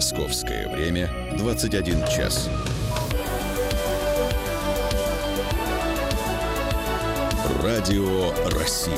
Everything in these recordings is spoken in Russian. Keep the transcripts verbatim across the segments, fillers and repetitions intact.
Московское время двадцать один час. Радио России.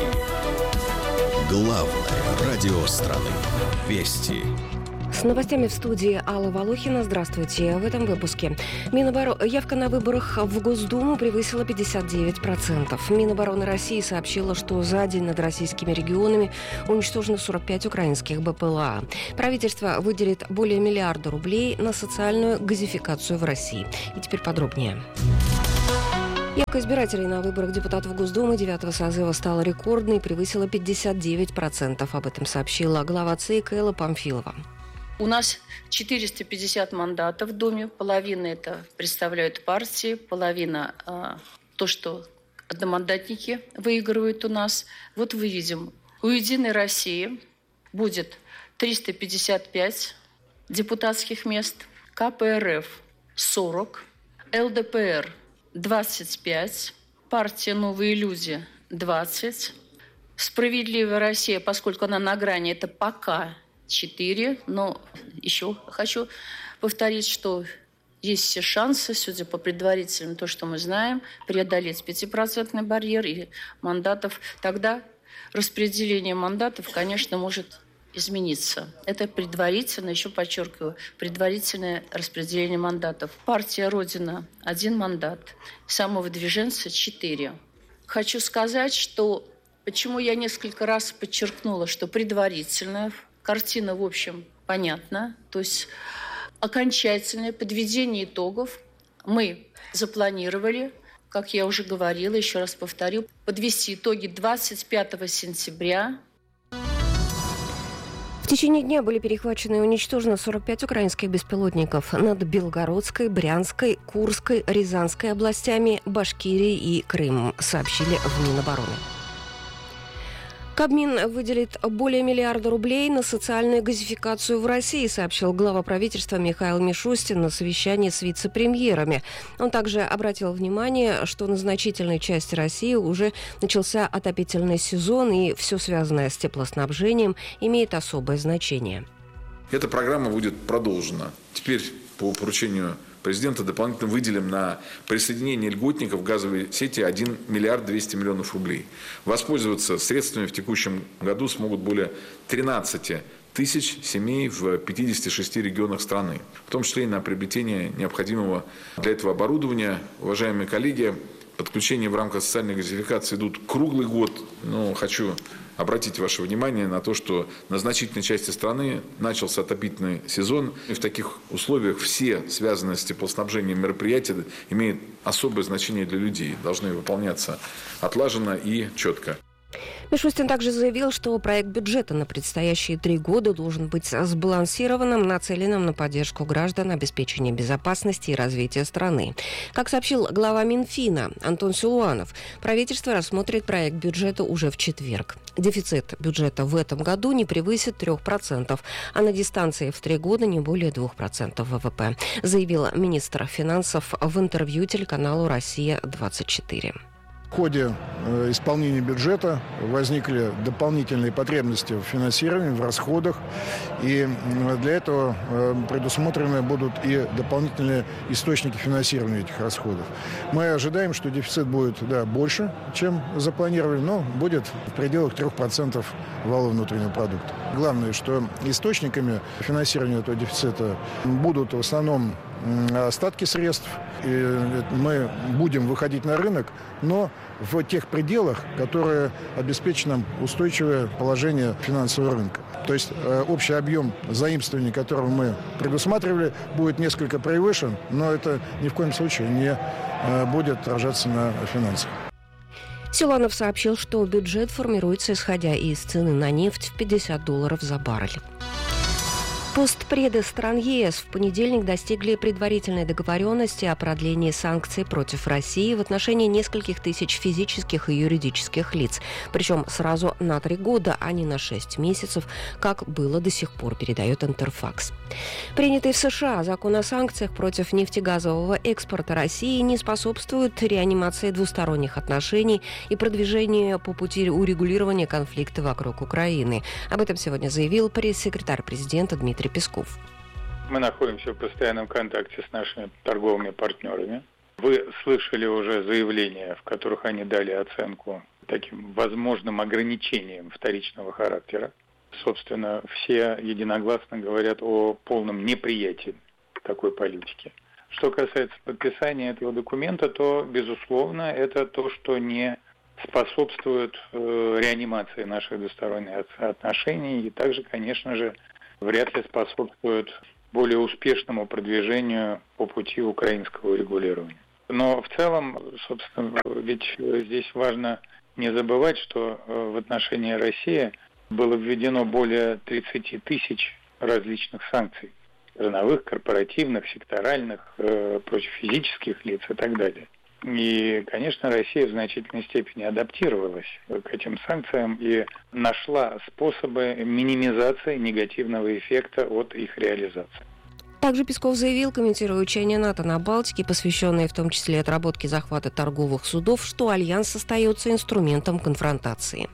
Главное радио страны. Вести. С новостями в студии Алла Волохина. Здравствуйте. В этом выпуске. Минобор... Явка на выборах в Госдуму превысила пятьдесят девять процентов. Минобороны России сообщила, что за день над российскими регионами уничтожено сорок пять украинских БПЛА. Правительство выделит более миллиарда рублей на социальную газификацию в России. И теперь подробнее. Явка избирателей на выборах депутатов Госдумы девятого созыва стала рекордной и превысила пятьдесят девять процентов. Об этом сообщила глава ЦИК Элла Памфилова. У нас четыреста пятьдесят мандатов в Думе. Половина это представляют партии, половина э, то, что одномандатники выигрывают у нас. Вот мы видим, у «Единой России» будет триста пятьдесят пять депутатских мест, ка пэ эр эф сорок, эл дэ пэ эр двадцать пять, партия «Новые люди» двадцать, «Справедливая Россия», поскольку она на грани, это пока четыре, но еще хочу повторить, что есть все шансы, судя по предварительным, то, что мы знаем, преодолеть пятипроцентный барьер и мандатов. Тогда распределение мандатов, конечно, может измениться. Это предварительно, еще подчеркиваю, предварительное распределение мандатов. Партия «Родина» – один мандат, самовыдвиженцы – четыре. Хочу сказать, что почему я несколько раз подчеркнула, что предварительное. Картина, в общем, понятна. То есть окончательное подведение итогов мы запланировали, как я уже говорила, еще раз повторю, подвести итоги двадцать пятого сентября. В течение дня были перехвачены и уничтожены сорок пять украинских беспилотников над Белгородской, Брянской, Курской, Рязанской областями, Башкирией и Крымом, сообщили в Минобороны. Кабмин выделит более миллиарда рублей на социальную газификацию в России, сообщил глава правительства Михаил Мишустин на совещании с вице-премьерами. Он также обратил внимание, что на значительной части России уже начался отопительный сезон, и все связанное с теплоснабжением имеет особое значение. Эта программа будет продолжена. Теперь по поручению президента дополнительно выделим на присоединение льготников к газовой сети один миллиард двести миллионов рублей. Воспользоваться средствами в текущем году смогут более тринадцать тысяч семей в пятидесяти шести регионах страны, в том числе и на приобретение необходимого для этого оборудования. Уважаемые коллеги, подключения в рамках социальной газификации идут круглый год, но хочу обратить ваше внимание на то, что на значительной части страны начался отопительный сезон. И в таких условиях все связанные с теплоснабжением мероприятия имеют особое значение для людей, должны выполняться отлаженно и четко. Мишустин также заявил, что проект бюджета на предстоящие три года должен быть сбалансированным, нацеленным на поддержку граждан, обеспечение безопасности и развития страны. Как сообщил глава Минфина Антон Силуанов, правительство рассмотрит проект бюджета уже в четверг. Дефицит бюджета в этом году не превысит трех процентов, а на дистанции в три года не более двух процентов вэ вэ пэ, заявил министр финансов в интервью телеканалу «Россия-двадцать четыре». В ходе исполнения бюджета возникли дополнительные потребности в финансировании, в расходах. И для этого предусмотрены будут и дополнительные источники финансирования этих расходов. Мы ожидаем, что дефицит будет да, больше, чем запланировали, но будет в пределах трех процентов валового внутреннего продукта. Главное, что источниками финансирования этого дефицита будут в основном остатки средств. И мы будем выходить на рынок, но в тех пределах, которые обеспечат нам устойчивое положение финансового рынка. То есть э, общий объем заимствований, который мы предусматривали, будет несколько превышен, но это ни в коем случае не э, будет отражаться на финансах. Силуанов сообщил, что бюджет формируется исходя из цены на нефть в пятьдесят долларов за баррель. Постпреды стран е эс в понедельник достигли предварительной договоренности о продлении санкций против России в отношении нескольких тысяч физических и юридических лиц. Причем сразу на три года, а не на шесть месяцев, как было до сих пор, передает Интерфакс. Принятый в США закон о санкциях против нефтегазового экспорта России не способствует реанимации двусторонних отношений и продвижению по пути урегулирования конфликта вокруг Украины. Об этом сегодня заявил пресс-секретарь президента Дмитрий Песков. Мы находимся в постоянном контакте с нашими торговыми партнерами. Вы слышали уже заявления, в которых они дали оценку таким возможным ограничениям вторичного характера. Собственно, все единогласно говорят о полном неприятии такой политики. Что касается подписания этого документа, то, безусловно, это то, что не способствует э, реанимации наших двусторонних отношений и также, конечно же, вряд ли способствует более успешному продвижению по пути украинского урегулирования. Но в целом, собственно, ведь здесь важно не забывать, что в отношении России было введено более тридцать тысяч различных санкций. Зерновых, корпоративных, секторальных, э, против физических лиц и так далее. И, конечно, Россия в значительной степени адаптировалась к этим санкциям и нашла способы минимизации негативного эффекта от их реализации. Также Песков заявил, комментируя учения НАТО на Балтике, посвященные в том числе отработке захвата торговых судов, что Альянс остается инструментом конфронтации.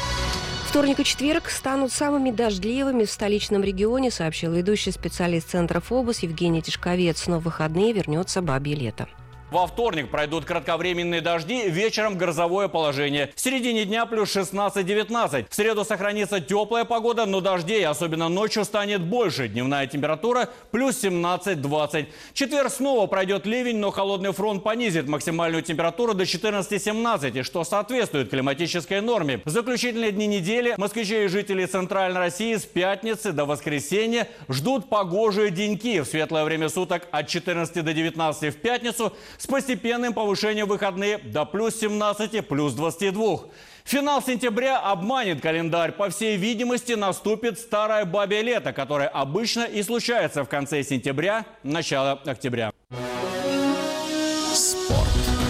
Вторник и четверг станут самыми дождливыми в столичном регионе, сообщил ведущий специалист Центра ФОБОС Евгений Тишковец. Но в выходные вернется бабье лето. Во вторник пройдут кратковременные дожди, вечером грозовое положение. В середине дня плюс шестнадцать-девятнадцать. В среду сохранится теплая погода, но дождей, особенно ночью, станет больше. Дневная температура плюс семнадцать-двадцать. В четверг снова пройдет ливень, но холодный фронт понизит максимальную температуру до четырнадцати-семнадцати, что соответствует климатической норме. В заключительные дни недели москвичи и жители Центральной России с пятницы до воскресенья ждут погожие деньки. В светлое время суток от четырнадцати до девятнадцати в пятницу, с постепенным повышением в выходные до плюс семнадцати, плюс двадцати двух. Финал сентября обманет календарь. По всей видимости, наступит старое бабье лето, которое обычно и случается в конце сентября, начало октября. Спорт.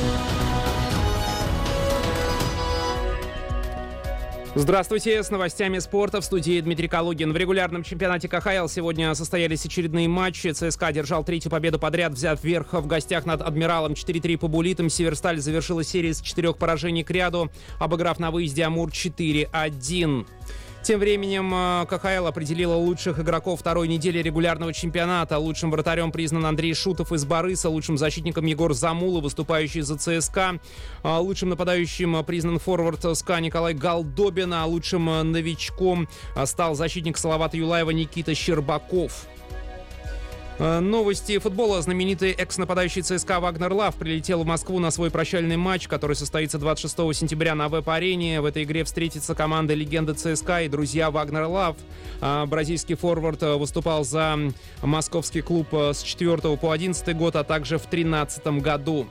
Здравствуйте, с новостями спорта в студии Дмитрий Калугин. В регулярном чемпионате ка ха эл сегодня состоялись очередные матчи. ЦСКА одержал третью победу подряд, взяв верх в гостях над Адмиралом четыре-три по буллитам. Северсталь завершила серию с четырех поражений к ряду, обыграв на выезде Амур четыре один. Тем временем ка ха эл определила лучших игроков второй недели регулярного чемпионата. Лучшим вратарем признан Андрей Шутов из Барыса, лучшим защитником Егор Замула, выступающий за ЦСКА. Лучшим нападающим признан форвард СКА Николай Голдобин, а лучшим новичком стал защитник Салавата Юлаева Никита Щербаков. Новости футбола. Знаменитый экс-нападающий ЦСКА Вагнер Лав прилетел в Москву на свой прощальный матч, который состоится двадцать шестого сентября на веб-арене. В этой игре встретится команда легенды ЦСКА и друзья Вагнер Лав. Бразильский форвард выступал за московский клуб с четвёртого по одиннадцатый год, а также в тринадцатом году.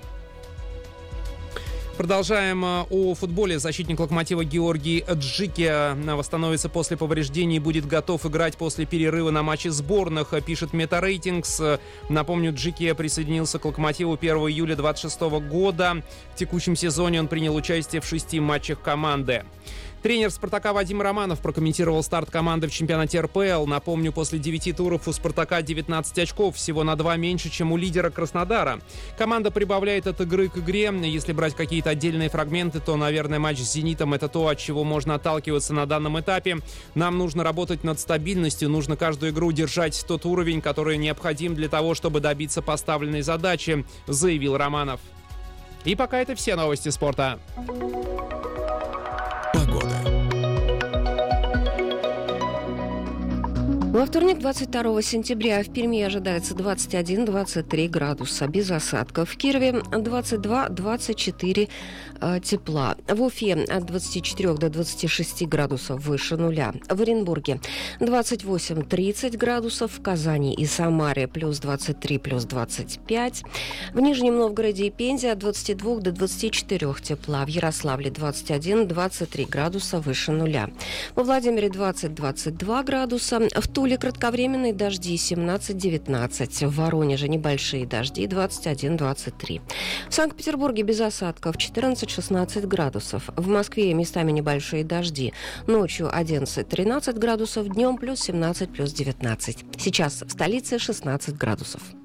Продолжаем о футболе. Защитник «Локомотива» Георгий Джики восстановится после повреждений и будет готов играть после перерыва на матче сборных, пишет Метарейтингс. Напомню, Джики присоединился к «Локомотиву» первого июля двадцать шестого года. В текущем сезоне он принял участие в шести матчах команды. Тренер «Спартака» Вадим Романов прокомментировал старт команды в чемпионате эр пэ эл. Напомню, после девяти туров у «Спартака» девятнадцать очков, всего на два меньше, чем у лидера Краснодара. Команда прибавляет от игры к игре. Если брать какие-то отдельные фрагменты, то, наверное, матч с «Зенитом» — это то, от чего можно отталкиваться на данном этапе. Нам нужно работать над стабильностью, нужно каждую игру держать тот уровень, который необходим для того, чтобы добиться поставленной задачи, заявил Романов. И пока это все новости спорта. Во вторник, двадцать второго сентября, в Перми ожидается двадцать один - двадцать три градуса без осадков. В Кирове двадцать два - двадцать четыре э, тепла. В Уфе от двадцати четырёх до двадцати шести градусов выше нуля. В Оренбурге двадцать восемь - тридцать градусов. В Казани и Самаре плюс двадцать три, плюс двадцать пять. В Нижнем Новгороде и Пензе от двадцати двух до двадцати четырёх тепла. В Ярославле двадцать один - двадцать три градуса выше нуля. Во Владимире двадцать - двадцать два градуса. В Туле кратковременные дожди семнадцать - девятнадцать. В Воронеже небольшие дожди двадцать один - двадцать три. В Санкт-Петербурге без осадков четырнадцать - шестнадцать градусов. В Москве местами небольшие дожди. Ночью одиннадцать - тринадцать градусов, днем плюс семнадцать, плюс девятнадцать. Сейчас в столице шестнадцать градусов.